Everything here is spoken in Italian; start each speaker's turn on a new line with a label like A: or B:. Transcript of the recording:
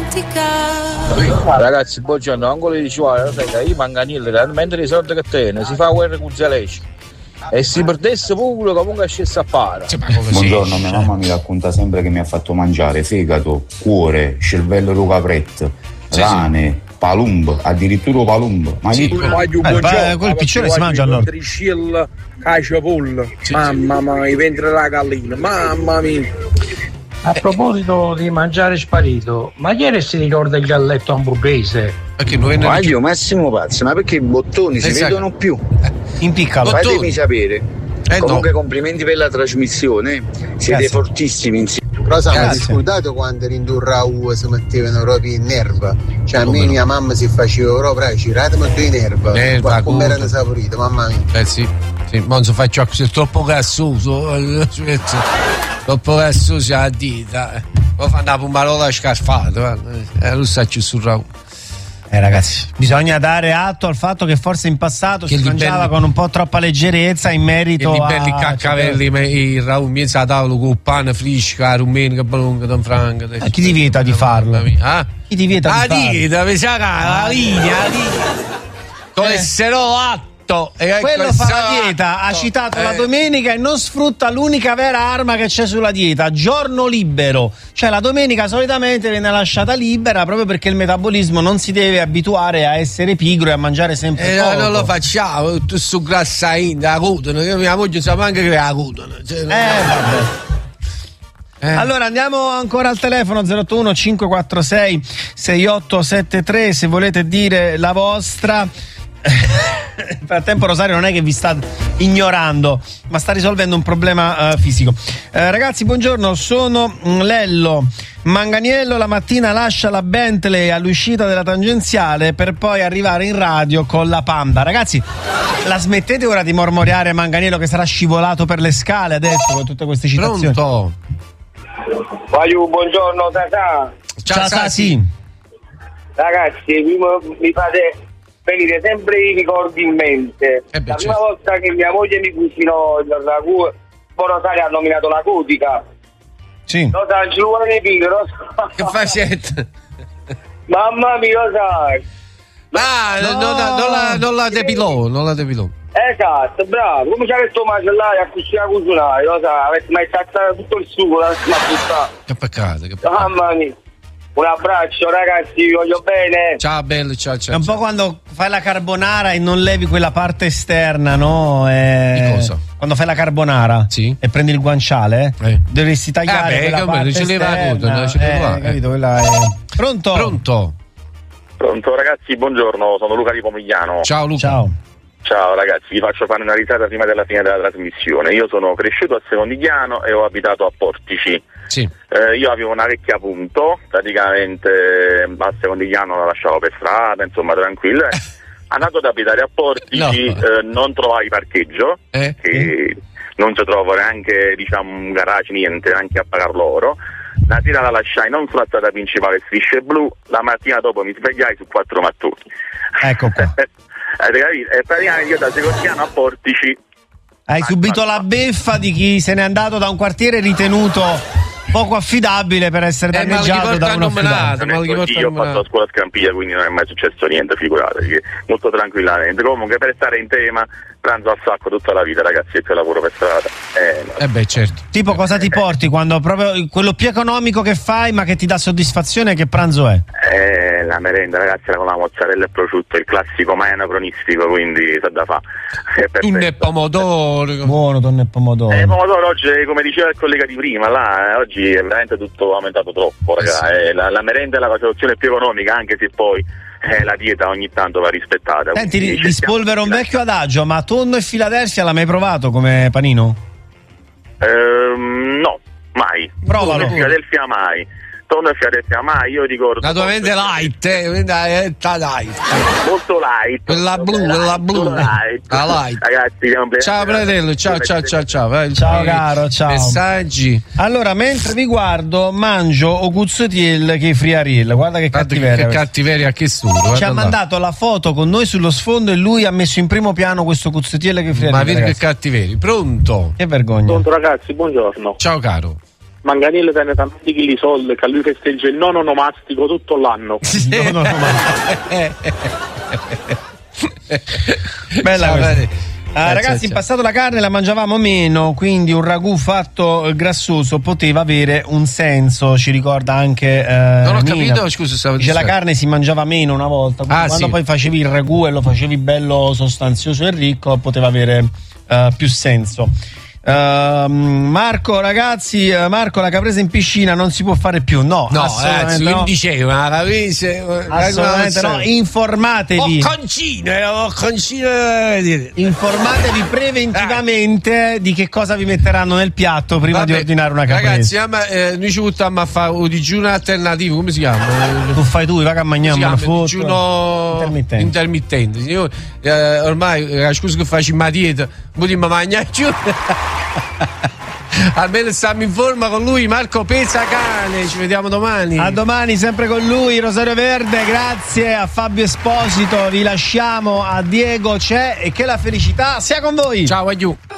A: Ragazzi, buongiorno, ancora dicevo, io manganello, mentre i soldi che tiene, si fa guerra con Zelensky. E si perdesse pure comunque scesso a fare.
B: Buongiorno, mia mamma mi racconta sempre che mi ha fatto mangiare fegato, cuore, cervello di capretto, rane, palumbo, addirittura palumbo. Ma
C: quel piccione si mangia al nord.
A: Triscilla, caciapollo, mamma mia, i ventre la gallina, mamma mia.
D: A proposito di mangiare sparito, ma ieri si ricorda il galletto hamburghese?
A: Ma io Massimo Pazzo, ma perché i bottoni si vedono più?
C: Impiccalo.
A: Fatemi sapere. Comunque complimenti per la trasmissione, siete fortissimi insieme.
E: Però siamo scordati quando in Raù si mettevano proprio in nerva. Cioè a me mia mamma si faceva proprio giratemi in nerva. Come erano saporito, mamma mia.
F: Sì, ma non si faccio troppo gassoso. Troppo gassoso a dita. Poi fanno una pomarola scarfata. Lo saccio sul Raù.
C: Ragazzi, bisogna dare atto al fatto che forse in passato si mangiava con un po' troppa leggerezza in merito a
F: belli caccavelli, il Raù in mezzo a tavolo con pane fresco, la rumenica, balunga, Don Franco.
C: Chi ti vieta di farlo? Chi ti vieta di farlo?
F: La dieta, la linea. Colesterolo alto.
C: Quello fa la dieta, ha citato la domenica e non sfrutta l'unica vera arma che c'è sulla dieta, giorno libero. Cioè la domenica solitamente viene lasciata libera proprio perché il metabolismo non si deve abituare a essere pigro e a mangiare sempre poco.
F: Non lo facciamo, tutto su grassa inda, la cotone, che mia moglie sa anche che la cotone.
C: Allora andiamo ancora al telefono 081 546 6873 se volete dire la vostra. Nel frattempo Rosario non è che vi sta ignorando, ma sta risolvendo un problema fisico. Ragazzi, buongiorno, sono Lello. Manganiello la mattina lascia la Bentley all'uscita della tangenziale per poi arrivare in radio con la Panda. Ragazzi, la smettete ora di mormoriare Manganiello che sarà scivolato per le scale adesso con tutte queste citazioni?
F: Pronto?
A: Buongiorno Tata.
C: Ciao Sasi.
A: Ragazzi, mi fate venire sempre i ricordi in mente. La prima volta che mia moglie mi cucinò il ragù, poi Rosario ha nominato la cotica.
C: Sì.
A: Rosario, ci vuole di pigro.
F: Che facette?
A: Mamma mia, Rosario.
F: Non la depilò.
A: Esatto, bravo. Come ci avete detto macellare a cucinare, Rosario, avete mai tattato tutto il sugo,
F: Che peccato.
A: Mamma mia. Un abbraccio ragazzi, vi voglio bene.
F: Ciao bello, ciao.
C: È un po' quando fai la carbonara e non levi quella parte esterna, no?
F: Di cosa?
C: Quando fai la carbonara e prendi il guanciale, dovresti tagliare quella parte esterna. Capito? Quella è...
F: Pronto
G: ragazzi, buongiorno, sono Luca di Pomigliano.
F: Ciao Luca.
G: Ciao ragazzi, vi faccio fare una risata prima della fine della trasmissione. Io sono cresciuto a Secondigliano e ho abitato a Portici.
F: Sì.
G: Io avevo una vecchia Punto, praticamente a Secondigliano la lasciavo per strada, insomma tranquillo. Andato ad abitare a Portici, non trovai parcheggio, che non ci trovo neanche un garage, niente, neanche a pagar loro. La sera la lasciai non sulla strada principale Strisce Blu, la mattina dopo mi svegliai su 4 mattoni.
C: Ecco qua.
G: E praticamente io da Secondigliano a Portici
C: hai subito la beffa di chi se n'è andato da un quartiere ritenuto poco affidabile per essere danneggiato da un affidato.
G: Io ho fatto la scuola a Scampiglia, quindi non è mai successo niente, figuratevi, molto tranquillamente. Comunque, per stare in tema, pranzo al sacco tutta la vita, ragazzi, e che lavoro per strada.
F: Certo.
C: Tipo, cosa ti porti quando proprio quello più economico che fai ma che ti dà soddisfazione? Che pranzo è?
G: La merenda, ragazzi, era con la mozzarella e prosciutto, il classico ma anacronistico, quindi sa da fa.
F: Tonno e pomodoro.
C: Buono, tonno e pomodoro.
G: Pomodoro oggi, come diceva il collega di prima, oggi è veramente tutto aumentato troppo, ragazzi. La merenda è la soluzione più economica, anche se poi la dieta ogni tanto va rispettata.
C: Senti, ti spolvero un vecchio adagio, ma tonno e Philadelphia l'hai mai provato come panino?
G: No, mai.
C: Provalo.
G: Tonno e Philadelphia mai. Tonno e Philadelphia mai, io ricordo.
F: Naturalmente light,
G: molto light.
F: Quella blu.
G: Light.
F: La light.
G: Ragazzi,
F: ciao fratello, ciao.
C: Ciao caro, ciao.
F: Messaggi.
C: Allora, mentre vi guardo, mangio o cuzzatiel che friariel. Guarda che cattiveria.
F: Che cattiveria, che stupido.
C: Ci ha mandato la foto con noi sullo sfondo e lui ha messo in primo piano questo cuzzatiel che friariel.
F: Ma vedi che cattiveria. Pronto?
C: Che vergogna.
H: Pronto ragazzi, buongiorno.
F: Ciao caro.
H: Manganiello tiene tanti chili soldi che a lui festeggia il nono onomastico tutto l'anno.
C: Bella questa. Ragazzi, in passato la carne la mangiavamo meno, quindi un ragù fatto grassoso poteva avere un senso, ci ricorda anche
F: non ho
C: Nina.
F: capito, scusa, stavo dicendo.
C: La carne si mangiava meno una volta, quando poi facevi il ragù e lo facevi bello sostanzioso e ricco, poteva avere più senso. Marco, ragazzi, Marco, la caprese in piscina non si può fare più. No, assolutamente no.
F: Dicevo,
C: assolutamente no. Informatevi. Informatevi preventivamente di che cosa vi metteranno nel piatto prima di ordinare una caprese.
F: Ragazzi, noi ci buttiamo a fare un digiuno alternativo, come si chiama?
C: Tu fai tu, va che mangiamo una foto.
F: Digiuno intermittente. Io, ormai, scusa che faccio ma dieta, potremmo mangiare giù. Almeno stiamo in forma con lui, Marco Pesacane. Ci vediamo domani.
C: A domani, sempre con lui, Rosario Verde. Grazie a Fabio Esposito. Vi lasciamo a Diego C'è e che la felicità sia con voi.
F: Ciao, aiuto.